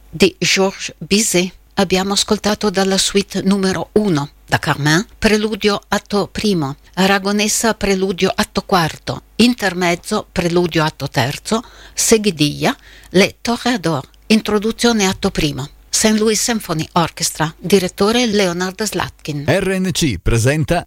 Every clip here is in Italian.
di Georges Bizet. Abbiamo ascoltato dalla suite numero 1, da Carmen, Preludio atto primo, Aragonesa Preludio atto quarto, Intermezzo Preludio atto terzo, Seguidilla, Le Toreador, Introduzione atto primo. St. Louis Symphony Orchestra, direttore Leonard Slatkin. RNC presenta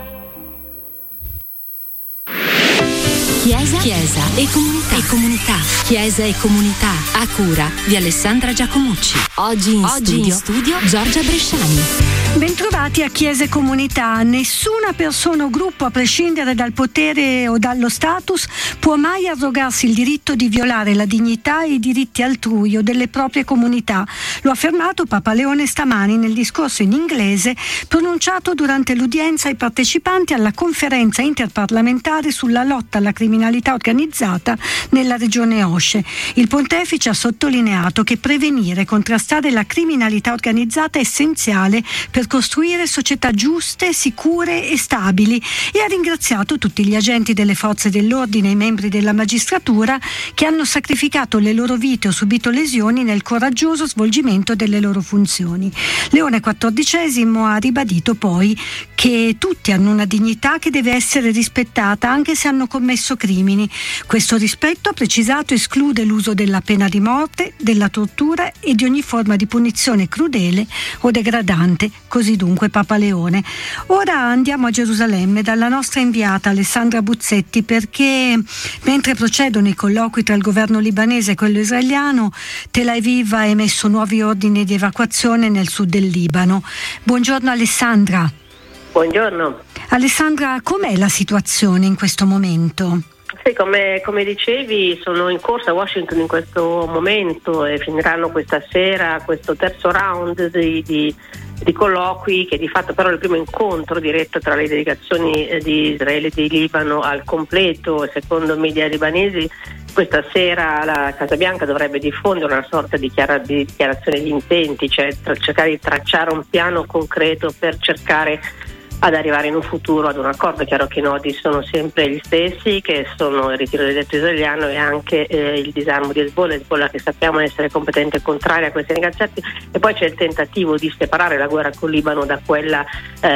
Chiesa e comunità. Chiesa e comunità a cura di Alessandra Giacomucci. Oggi in studio Giorgia Bresciani. Bentrovati a Chiesa e Comunità. Nessuna persona o gruppo, a prescindere dal potere o dallo status, può mai arrogarsi il diritto di violare la dignità e i diritti altrui o delle proprie comunità. Lo ha affermato Papa Leone stamani nel discorso in inglese pronunciato durante l'udienza ai partecipanti alla conferenza interparlamentare sulla lotta alla criminalità organizzata nella regione Osce. Il pontefice ha sottolineato che prevenire e contrastare la criminalità organizzata è essenziale per costruire società giuste, sicure e stabili, e ha ringraziato tutti gli agenti delle forze dell'ordine e i membri della magistratura che hanno sacrificato le loro vite o subito lesioni nel coraggioso svolgimento delle loro funzioni. Leone XIV ha ribadito poi che tutti hanno una dignità che deve essere rispettata anche se hanno commesso crimini. Questo rispetto, ha precisato, esclude l'uso della pena di morte, della tortura e di ogni forma di punizione crudele o degradante. Così dunque Papa Leone. Ora andiamo a Gerusalemme dalla nostra inviata Alessandra Buzzetti, perché mentre procedono i colloqui tra il governo libanese e quello israeliano, Tel Aviv ha emesso nuovi ordini di evacuazione nel sud del Libano. Buongiorno Alessandra. Buongiorno. Alessandra, com'è la situazione in questo momento? Sì, come dicevi, sono in corsa a Washington in questo momento e finiranno questa sera questo terzo round di colloqui, che di fatto però è il primo incontro diretto tra le delegazioni di Israele e di Libano al completo. Secondo media libanesi questa sera la Casa Bianca dovrebbe diffondere una sorta di dichiarazione di intenti, cioè cercare di tracciare un piano concreto per cercare ad arrivare in un futuro ad un accordo. È chiaro che i nodi sono sempre gli stessi, che sono il ritiro del detto israeliano e anche il disarmo di Hezbollah che sappiamo essere completamente contraria a questi negoziati, e poi c'è il tentativo di separare la guerra col Libano da quella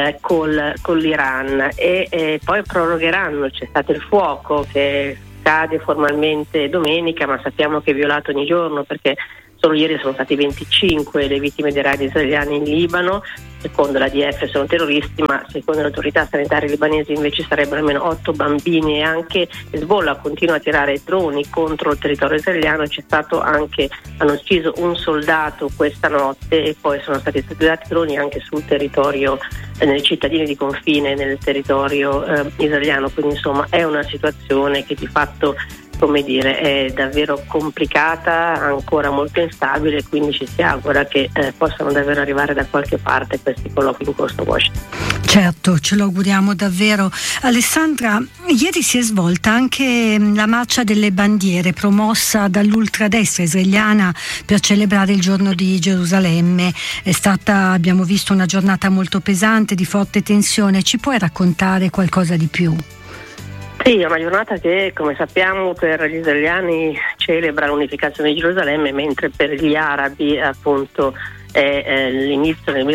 con l'Iran, e poi prorogheranno il cessate il fuoco che cade formalmente domenica, ma sappiamo che è violato ogni giorno, perché solo ieri sono stati 25 le vittime dei raid israeliani in Libano. Secondo l'ADF sono terroristi, ma secondo le autorità sanitarie libanesi invece sarebbero almeno 8 bambini, e anche Hezbollah continua a tirare droni contro il territorio israeliano. C'è stato anche, hanno ucciso un soldato questa notte, e poi sono stati usati droni anche sul territorio, nelle cittadine di confine nel territorio israeliano. Quindi insomma è una situazione che di fatto, come dire, è davvero complicata, ancora molto instabile, quindi ci si augura che possano davvero arrivare da qualche parte questi colloqui in corso a Washington. Certo, ce lo auguriamo davvero. Alessandra, ieri si è svolta anche la marcia delle bandiere promossa dall'ultradestra israeliana per celebrare il giorno di Gerusalemme. È stata, abbiamo visto, una giornata molto pesante, di forte tensione. Ci puoi raccontare qualcosa di più? Sì, è una giornata che, come sappiamo, per gli israeliani celebra l'unificazione di Gerusalemme, mentre per gli arabi appunto è l'inizio del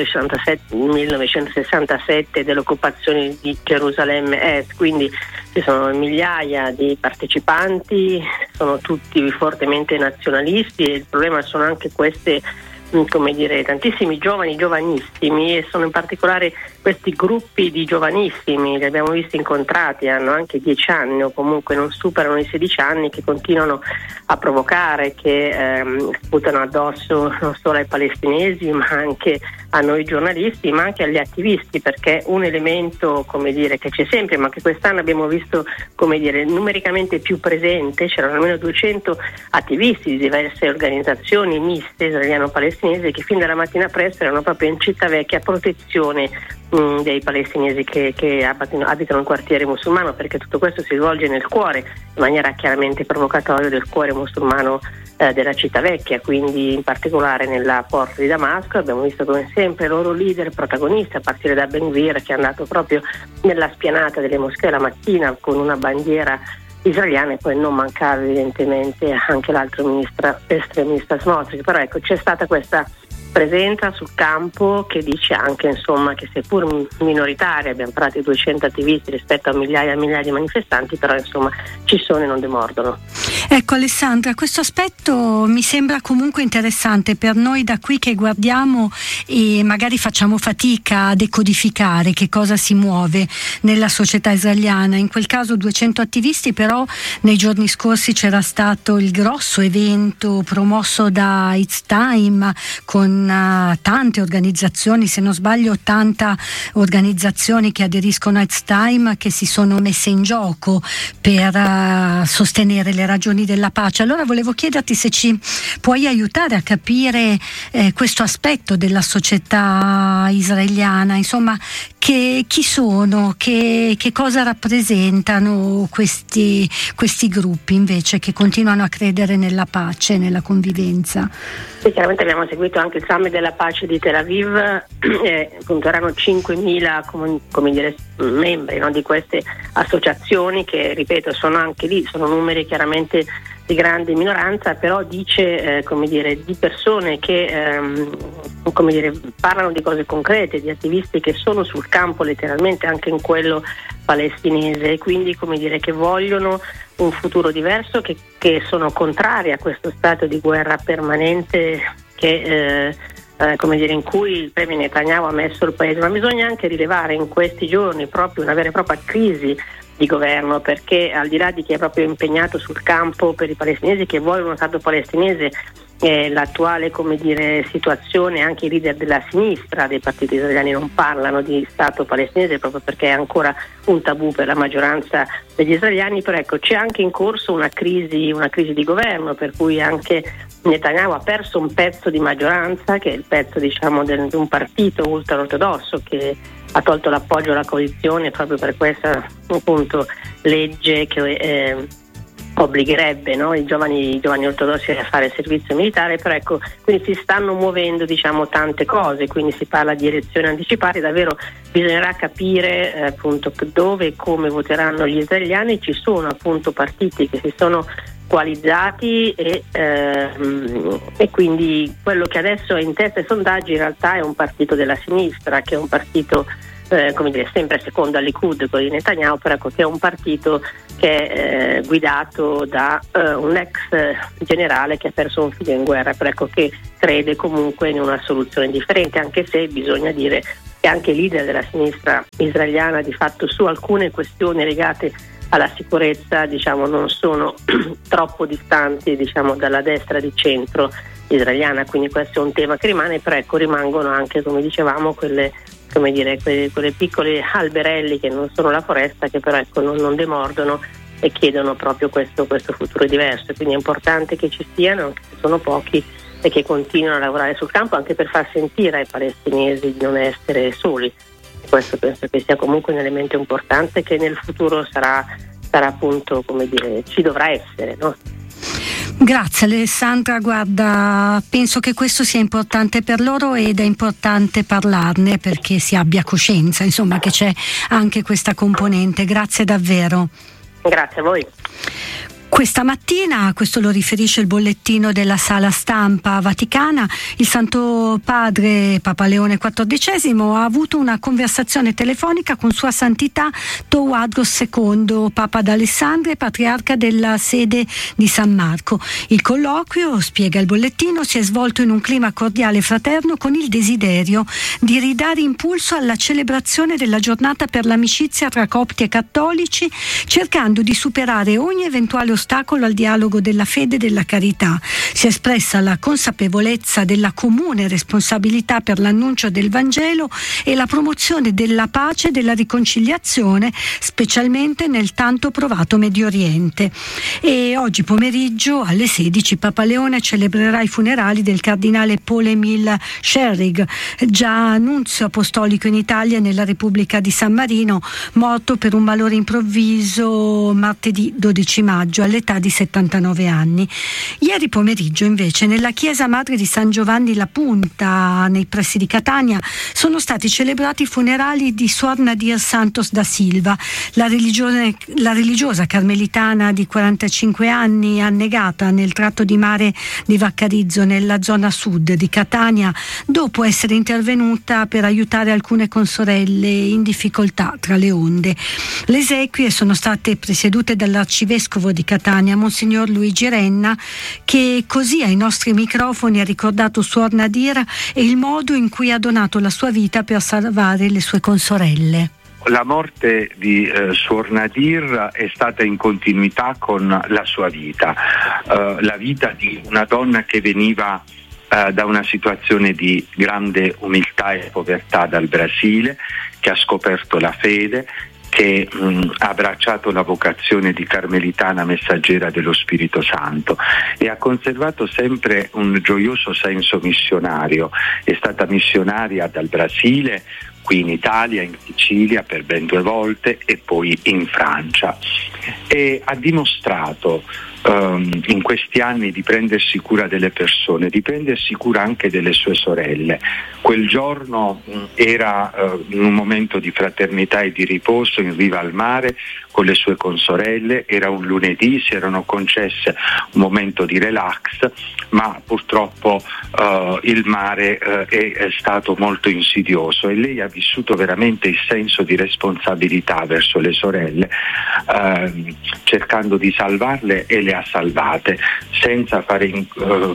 1967 dell'occupazione di Gerusalemme Est. Quindi ci sono migliaia di partecipanti, sono tutti fortemente nazionalisti, e il problema sono anche queste, come dire, tantissimi giovanissimi, e sono in particolare questi gruppi di giovanissimi, li abbiamo visti incontrati, hanno anche 10 anni o comunque non superano i 16 anni, che continuano a provocare, che sputano addosso non solo ai palestinesi ma anche a noi giornalisti, ma anche agli attivisti, perché un elemento, come dire, che c'è sempre, ma che quest'anno abbiamo visto, come dire, numericamente più presente. C'erano almeno 200 attivisti di diverse organizzazioni miste israeliano-palestinesi che fin dalla mattina presto erano proprio in Città Vecchia a protezione dei palestinesi che abitano il quartiere musulmano, perché tutto questo si svolge nel cuore, in maniera chiaramente provocatoria, del cuore musulmano della Città Vecchia, quindi in particolare nella porta di Damasco. Abbiamo visto come sempre i loro leader protagonisti, a partire da Ben Gvir, che è andato proprio nella spianata delle moschee la mattina con una bandiera israeliana, e poi non mancava evidentemente anche l'altro ministro estremista Smotrich. Però ecco, c'è stata questa presenza sul campo che dice anche, insomma, che seppur minoritaria, abbiamo parlato di 200 attivisti rispetto a migliaia e migliaia di manifestanti, però insomma ci sono e non demordono. Ecco Alessandra, questo aspetto mi sembra comunque interessante per noi da qui che guardiamo e magari facciamo fatica a decodificare che cosa si muove nella società israeliana. In quel caso 200 attivisti, però nei giorni scorsi c'era stato il grosso evento promosso da It's Time con tante organizzazioni, se non sbaglio 80 organizzazioni che aderiscono a It's Time, che si sono messe in gioco per sostenere le ragioni della pace. Allora volevo chiederti se ci puoi aiutare a capire questo aspetto della società israeliana, insomma, chi sono, che cosa rappresentano questi gruppi invece che continuano a credere nella pace, nella convivenza. Sì, chiaramente abbiamo seguito anche il Summit della pace di Tel Aviv, appunto erano 5.000 membri, no, di queste associazioni che, ripeto, sono anche lì, sono numeri chiaramente di grande minoranza, però dice di persone che parlano di cose concrete, di attivisti che sono sul campo letteralmente anche in quello palestinese, e quindi che vogliono un futuro diverso, che sono contrari a questo stato di guerra permanente che in cui il premier Netanyahu ha messo il paese. Ma bisogna anche rilevare in questi giorni proprio una vera e propria crisi di governo, perché al di là di chi è proprio impegnato sul campo per i palestinesi, che vogliono uno Stato palestinese, l'attuale situazione, anche i leader della sinistra dei partiti israeliani non parlano di Stato palestinese proprio perché è ancora un tabù per la maggioranza degli israeliani. Però ecco, c'è anche in corso una crisi di governo, per cui anche Netanyahu ha perso un pezzo di maggioranza, che è il pezzo di un partito ultraortodosso che ha tolto l'appoggio alla coalizione proprio per questa appunto legge che obbligherebbe, no, i giovani ortodossi a fare servizio militare. Però ecco, quindi si stanno muovendo tante cose, quindi si parla di elezioni anticipate. Davvero bisognerà capire appunto dove e come voteranno gli israeliani. Ci sono appunto partiti che si sono coalizzati e quindi quello che adesso è in testa ai sondaggi in realtà è un partito della sinistra, che è un partito sempre secondo al Likud con Netanyahu, però che è un partito che è guidato da un ex generale che ha perso un figlio in guerra, però che crede comunque in una soluzione differente, anche se bisogna dire che anche i leader della sinistra israeliana di fatto su alcune questioni legate alla sicurezza non sono troppo distanti dalla destra di centro israeliana, quindi questo è un tema che rimane. Però rimangono anche, come dicevamo, quelle piccole alberelli che non sono la foresta, che però non demordono e chiedono proprio questo futuro diverso. Quindi è importante che ci siano, anche se sono pochi, e che continuino a lavorare sul campo anche per far sentire ai palestinesi di non essere soli. E questo penso che sia comunque un elemento importante che nel futuro sarà appunto, ci dovrà essere, no? Grazie Alessandra, guarda, penso che questo sia importante per loro ed è importante parlarne perché si abbia coscienza, insomma, che c'è anche questa componente. Grazie davvero. Grazie a voi. Questa mattina, questo lo riferisce il bollettino della Sala Stampa Vaticana, il Santo Padre Papa Leone XIV ha avuto una conversazione telefonica con Sua Santità Tawadros II, Papa d'Alessandria e Patriarca della sede di San Marco. Il colloquio, spiega il bollettino, si è svolto in un clima cordiale e fraterno con il desiderio di ridare impulso alla celebrazione della giornata per l'amicizia tra copti e cattolici, cercando di superare ogni eventuale ostacolo al dialogo della fede e della carità. Si è espressa la consapevolezza della comune responsabilità per l'annuncio del Vangelo e la promozione della pace e della riconciliazione, specialmente nel tanto provato Medio Oriente. E oggi pomeriggio alle 16 Papa Leone celebrerà i funerali del cardinale Paul-Émile Scherrig, già nunzio apostolico in Italia e nella Repubblica di San Marino, morto per un malore improvviso martedì 12 maggio. Alle all'età di 79 anni. Ieri pomeriggio invece nella chiesa Madre di San Giovanni La Punta, nei pressi di Catania, sono stati celebrati i funerali di Suor Nadir Santos da Silva, la religiosa carmelitana di 45 anni annegata nel tratto di mare di Vaccarizzo, nella zona sud di Catania, dopo essere intervenuta per aiutare alcune consorelle in difficoltà tra le onde. Le esequie sono state presiedute dall'arcivescovo di Catania, Monsignor Luigi Renna, che così ai nostri microfoni ha ricordato Suor Nadir e il modo in cui ha donato la sua vita per salvare le sue consorelle. La morte di Suor Nadir è stata in continuità con la sua vita, la vita di una donna che veniva da una situazione di grande umiltà e povertà dal Brasile, che ha scoperto la fede, che ha abbracciato la vocazione di carmelitana messaggera dello Spirito Santo e ha conservato sempre un gioioso senso missionario. È stata missionaria dal Brasile, qui in Italia, in Sicilia per ben 2 volte e poi in Francia, e ha dimostrato in questi anni di prendersi cura delle persone, di prendersi cura anche delle sue sorelle. Quel giorno era in un momento di fraternità e di riposo in riva al mare con le sue consorelle, era un lunedì, si erano concesse un momento di relax, ma purtroppo il mare è stato molto insidioso e lei ha vissuto veramente il senso di responsabilità verso le sorelle, cercando di salvarle, e le ha salvate senza fare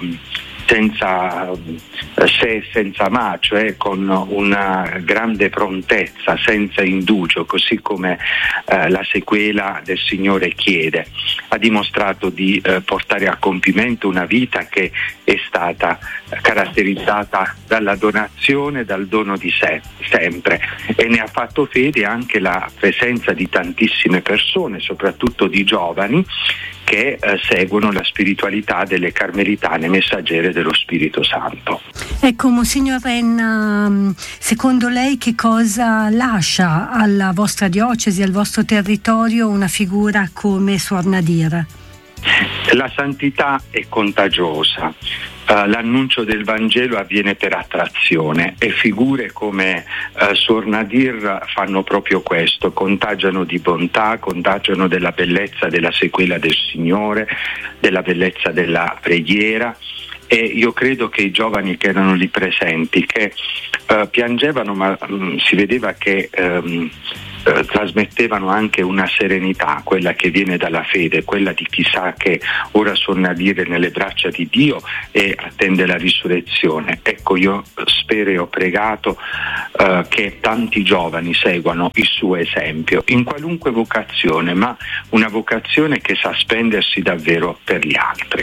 senza se senza ma, cioè con una grande prontezza, senza indugio, così come la sequela del Signore chiede. Ha dimostrato di portare a compimento una vita che è stata caratterizzata dalla donazione, dal dono di sé sempre, e ne ha fatto fede anche la presenza di tantissime persone, soprattutto di giovani, che seguono la spiritualità delle carmelitane messaggere dello Spirito Santo. Ecco, Monsignor Renna, secondo lei che cosa lascia alla vostra diocesi, al vostro territorio, una figura come Suor Nadir? La santità è contagiosa. L'annuncio del Vangelo avviene per attrazione e figure come Suor Nadir fanno proprio questo, contagiano di bontà, contagiano della bellezza della sequela del Signore, della bellezza della preghiera. E io credo che i giovani che erano lì presenti, che piangevano, ma si vedeva che trasmettevano anche una serenità, quella che viene dalla fede, quella di chi sa che ora Suor Nadir è nelle braccia di Dio e attende la risurrezione. Ecco, io spero e ho pregato che tanti giovani seguano il suo esempio in qualunque vocazione, ma una vocazione che sa spendersi davvero per gli altri.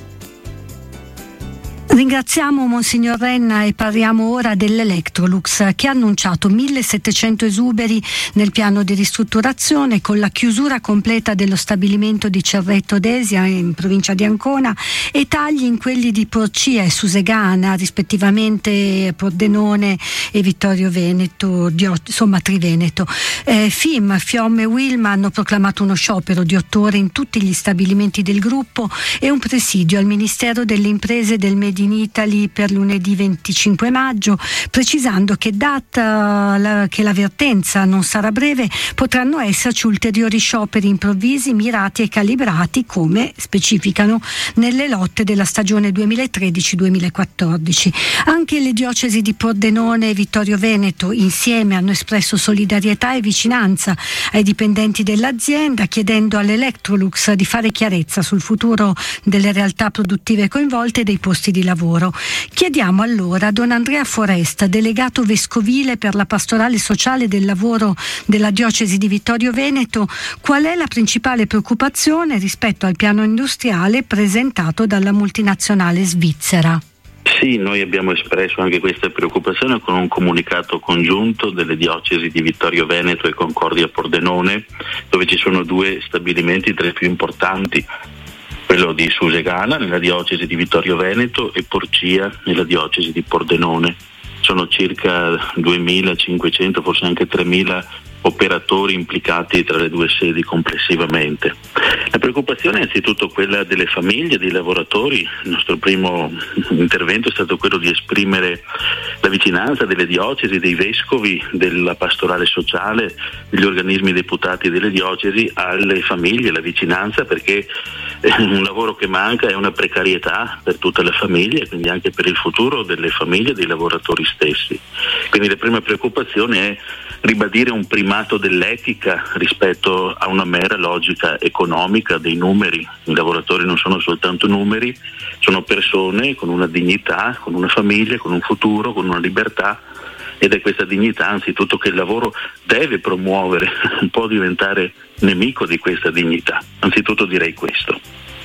Ringraziamo Monsignor Renna e parliamo ora dell'Electrolux, che ha annunciato 1.700 esuberi nel piano di ristrutturazione, con la chiusura completa dello stabilimento di Cerreto d'Esia in provincia di Ancona e tagli in quelli di Porcia e Susegana, rispettivamente Pordenone e Vittorio Veneto, insomma Triveneto. FIM, FIOM e Wilma hanno proclamato uno sciopero di 8 ore in tutti gli stabilimenti del gruppo e un presidio al Ministero delle Imprese del Made in Italy per lunedì 25 maggio, precisando che data che l'avvertenza non sarà breve, potranno esserci ulteriori scioperi improvvisi mirati e calibrati, come specificano nelle lotte della stagione 2013-2014. Anche le diocesi di Pordenone e Vittorio Veneto insieme hanno espresso solidarietà e vicinanza ai dipendenti dell'azienda, chiedendo all'Electrolux di fare chiarezza sul futuro delle realtà produttive coinvolte e dei posti di lavoro. Chiediamo allora a Don Andrea Foresta, delegato vescovile per la pastorale sociale del lavoro della diocesi di Vittorio Veneto, qual è la principale preoccupazione rispetto al piano industriale presentato dalla multinazionale svizzera. Sì, noi abbiamo espresso anche questa preoccupazione con un comunicato congiunto delle diocesi di Vittorio Veneto e Concordia Pordenone, dove ci sono 2 stabilimenti tra i più importanti, quello di Susegana nella diocesi di Vittorio Veneto e Porcia nella diocesi di Pordenone. Sono circa 2.500, forse anche 3.000 operatori implicati tra le due sedi complessivamente. La preoccupazione è anzitutto quella delle famiglie, dei lavoratori. Il nostro primo intervento è stato quello di esprimere la vicinanza delle diocesi, dei vescovi, della pastorale sociale, degli organismi deputati delle diocesi alle famiglie, la vicinanza, perché un lavoro che manca è una precarietà per tutta la famiglia e quindi anche per il futuro delle famiglie e dei lavoratori stessi. Quindi la prima preoccupazione è ribadire un primato dell'etica rispetto a una mera logica economica dei numeri. I lavoratori non sono soltanto numeri, sono persone con una dignità, con una famiglia, con un futuro, con una libertà, ed è questa dignità anzitutto che il lavoro deve promuovere, non può diventare nemico di questa dignità. Anzitutto direi questo.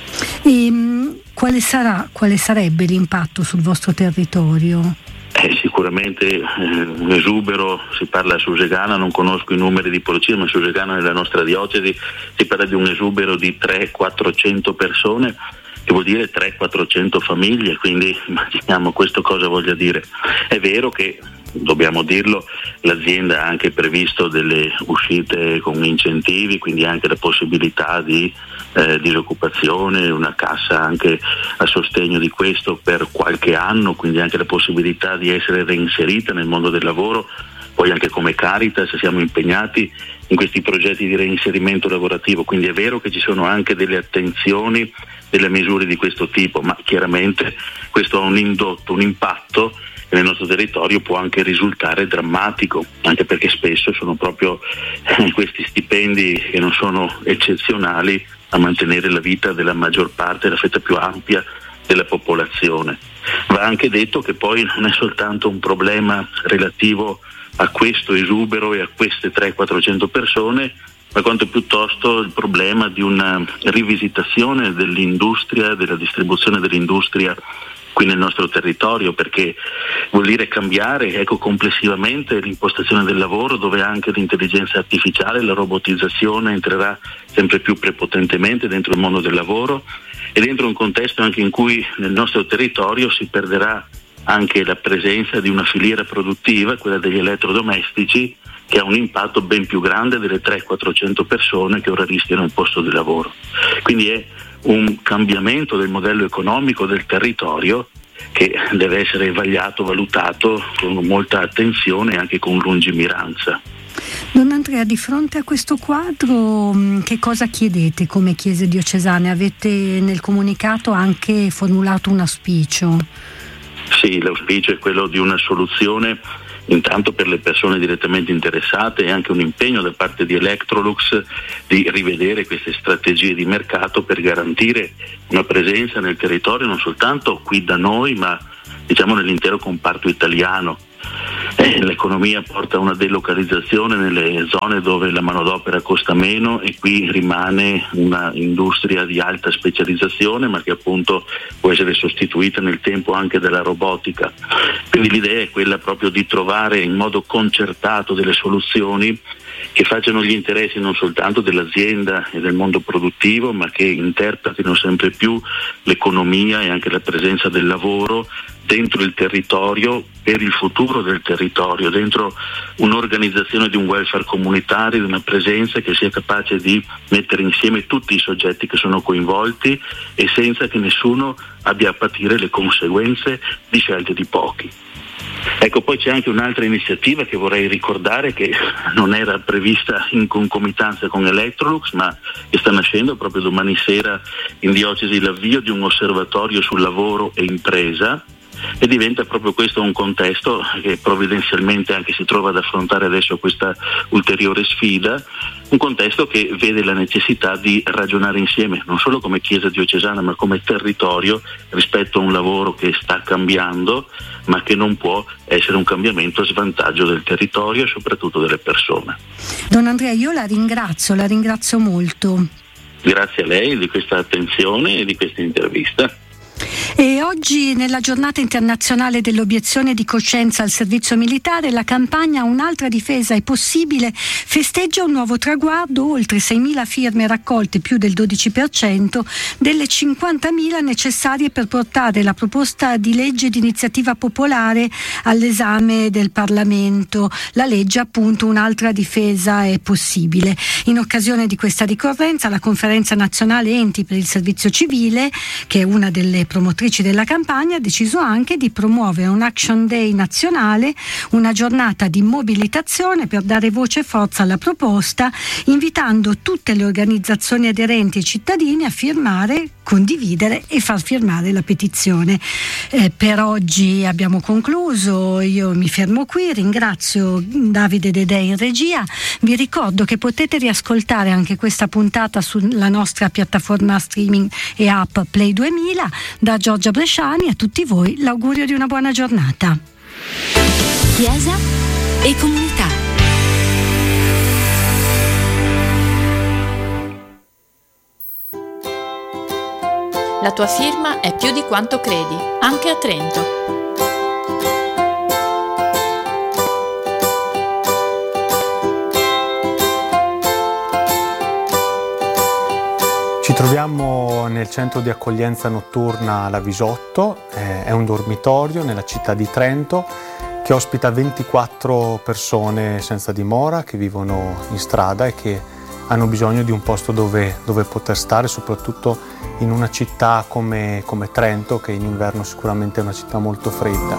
E quale sarebbe l'impatto sul vostro territorio? Sicuramente un esubero, si parla a Susegana, non conosco i numeri di polizia, ma a Susegana nella nostra diocesi si parla di un esubero di 300-400 persone, che vuol dire 300-400 famiglie, quindi immaginiamo questo cosa voglia dire. È vero che, dobbiamo dirlo, l'azienda ha anche previsto delle uscite con incentivi, quindi anche la possibilità di disoccupazione, una cassa anche a sostegno di questo per qualche anno, quindi anche la possibilità di essere reinserita nel mondo del lavoro. Poi anche come Caritas siamo impegnati in questi progetti di reinserimento lavorativo, quindi è vero che ci sono anche delle attenzioni, delle misure di questo tipo, ma chiaramente questo ha un indotto, un impatto che nel nostro territorio può anche risultare drammatico, anche perché spesso sono proprio questi stipendi che non sono eccezionali a mantenere la vita della maggior parte, la fetta più ampia della popolazione. Va anche detto che poi non è soltanto un problema relativo a questo esubero e a queste 300-400 persone, ma quanto piuttosto il problema di una rivisitazione dell'industria, della distribuzione dell'industria qui nel nostro territorio, perché vuol dire cambiare complessivamente l'impostazione del lavoro, dove anche l'intelligenza artificiale, la robotizzazione entrerà sempre più prepotentemente dentro il mondo del lavoro e dentro un contesto anche in cui nel nostro territorio si perderà anche la presenza di una filiera produttiva, quella degli elettrodomestici, che ha un impatto ben più grande delle 300-400 persone che ora rischiano il posto di lavoro. Quindi è un cambiamento del modello economico del territorio che deve essere valutato con molta attenzione e anche con lungimiranza. Don Andrea, di fronte a questo quadro che cosa chiedete come Chiese diocesane? Avete nel comunicato anche formulato un auspicio? Sì, l'auspicio è quello di una soluzione intanto per le persone direttamente interessate e anche un impegno da parte di Electrolux di rivedere queste strategie di mercato per garantire una presenza nel territorio non soltanto qui da noi ma diciamo nell'intero comparto italiano. L'economia porta a una delocalizzazione nelle zone dove la manodopera costa meno e qui rimane una industria di alta specializzazione ma che appunto può essere sostituita nel tempo anche dalla robotica. Quindi l'idea è quella proprio di trovare in modo concertato delle soluzioni che facciano gli interessi non soltanto dell'azienda e del mondo produttivo, ma che interpretino sempre più l'economia e anche la presenza del lavoro dentro il territorio, per il futuro del territorio, dentro un'organizzazione di un welfare comunitario, di una presenza che sia capace di mettere insieme tutti i soggetti che sono coinvolti e senza che nessuno abbia a patire le conseguenze di scelte di pochi. Ecco, poi c'è anche un'altra iniziativa che vorrei ricordare che non era prevista in concomitanza con Electrolux ma che sta nascendo proprio domani sera in diocesi, l'avvio di un osservatorio sul lavoro e impresa, e diventa proprio questo un contesto che provvidenzialmente anche si trova ad affrontare adesso questa ulteriore sfida, un contesto che vede la necessità di ragionare insieme non solo come Chiesa diocesana ma come territorio rispetto a un lavoro che sta cambiando ma che non può essere un cambiamento a svantaggio del territorio e soprattutto delle persone. Don Andrea, io la ringrazio molto. Grazie a lei di questa attenzione e di questa intervista. E oggi, nella giornata internazionale dell'obiezione di coscienza al servizio militare, la campagna Un'altra difesa è possibile festeggia un nuovo traguardo: oltre 6.000 firme raccolte, più del 12% delle 50.000 necessarie per portare la proposta di legge di iniziativa popolare all'esame del Parlamento, la legge appunto Un'altra difesa è possibile. In occasione di questa ricorrenza, la Conferenza Nazionale Enti per il Servizio Civile, che è una delle promotrici della campagna, ha deciso anche di promuovere un Action Day nazionale, una giornata di mobilitazione per dare voce e forza alla proposta, invitando tutte le organizzazioni aderenti e cittadini a firmare, condividere e far firmare la petizione. Per oggi abbiamo concluso, io mi fermo qui, ringrazio Davide Dedè in regia, vi ricordo che potete riascoltare anche questa puntata sulla nostra piattaforma streaming e app Play 2000. Da Giorgia Bresciani, a tutti voi l'augurio di una buona giornata. Chiesa e comunità. La tua firma è più di quanto credi, anche a Trento. Ci troviamo nel centro di accoglienza notturna La Visotto, è un dormitorio nella città di Trento che ospita 24 persone senza dimora che vivono in strada e che hanno bisogno di un posto dove poter stare, soprattutto in una città come Trento, che in inverno sicuramente è una città molto fredda.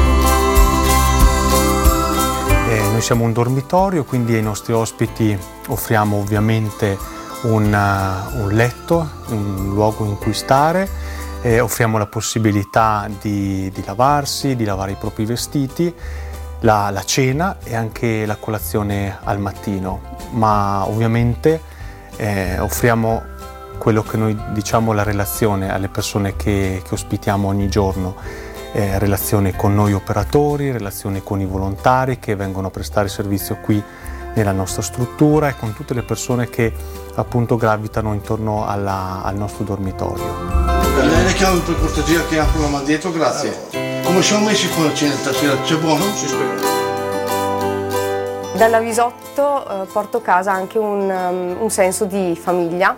Noi siamo un dormitorio, quindi ai nostri ospiti offriamo ovviamente un letto, un luogo in cui stare, offriamo la possibilità di lavarsi, di lavare i propri vestiti, la cena e anche la colazione al mattino, ma ovviamente offriamo quello che noi diciamo la relazione alle persone che ospitiamo ogni giorno, relazione con noi operatori, relazione con i volontari che vengono a prestare servizio qui nella nostra struttura e con tutte le persone che appunto gravitano intorno al nostro dormitorio. Lei le chiami per cortesia che apro la mano dietro, grazie. Come siamo messi con la cena stasera? C'è buono? Si spera. Dalla Visotto porto a casa anche un senso di famiglia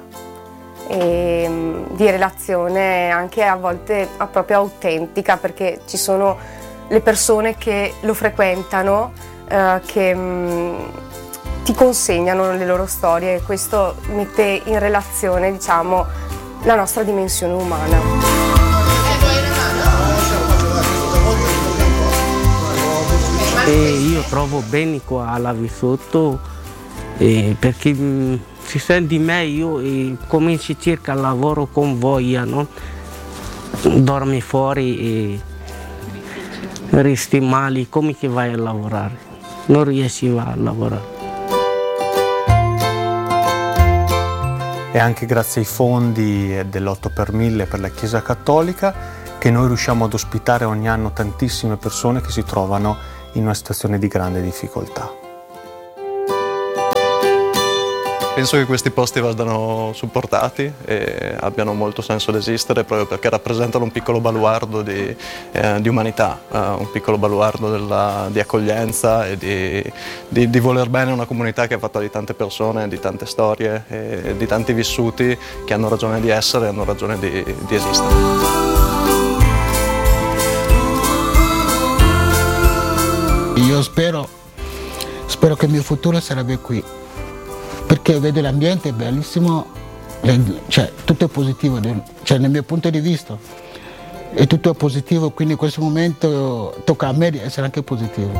e di relazione anche a volte proprio autentica, perché ci sono le persone che lo frequentano, che ti consegnano le loro storie e questo mette in relazione, diciamo, la nostra dimensione umana. E io trovo bene qua alla Visotto perché si sente di me, io cominci circa il lavoro con voglia, no? Dormi fuori e resti male, come che vai a lavorare? Non riesci a lavorare. È anche grazie ai fondi dell'8 per 1000 per la Chiesa Cattolica che noi riusciamo ad ospitare ogni anno tantissime persone che si trovano in una situazione di grande difficoltà. Penso che questi posti vadano supportati e abbiano molto senso di esistere proprio perché rappresentano un piccolo baluardo di umanità, un piccolo baluardo di accoglienza e di voler bene una comunità che è fatta di tante persone, di tante storie e di tanti vissuti che hanno ragione di essere e hanno ragione di esistere. Io spero che il mio futuro sarebbe qui, perché vedo l'ambiente è bellissimo, cioè tutto è positivo, cioè nel mio punto di vista è tutto positivo, quindi in questo momento tocca a me di essere anche positivo.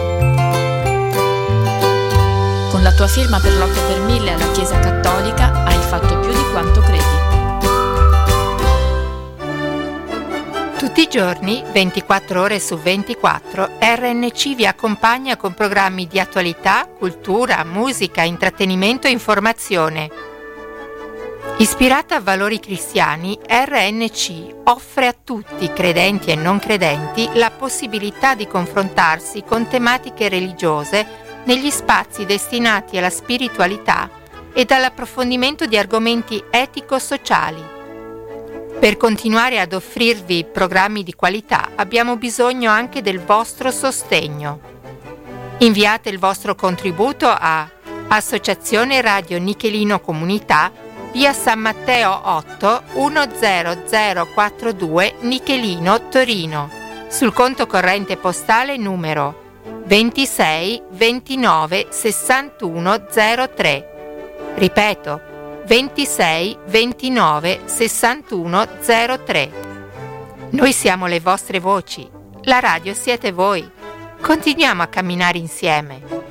Con la tua firma per l'8 per 1000 alla Chiesa Cattolica hai fatto più di quanto credi. Tutti i giorni, 24 ore su 24, RNC vi accompagna con programmi di attualità, cultura, musica, intrattenimento e informazione. Ispirata a valori cristiani, RNC offre a tutti, credenti e non credenti, la possibilità di confrontarsi con tematiche religiose negli spazi destinati alla spiritualità e all'approfondimento di argomenti etico-sociali. Per continuare ad offrirvi programmi di qualità abbiamo bisogno anche del vostro sostegno. Inviate il vostro contributo a Associazione Radio Nichelino Comunità, via San Matteo 8 10042 Nichelino, Torino, sul conto corrente postale numero 26 29 61 03. Ripeto, 26 29 61 03. Noi siamo le vostre voci, la radio siete voi. Continuiamo a camminare insieme.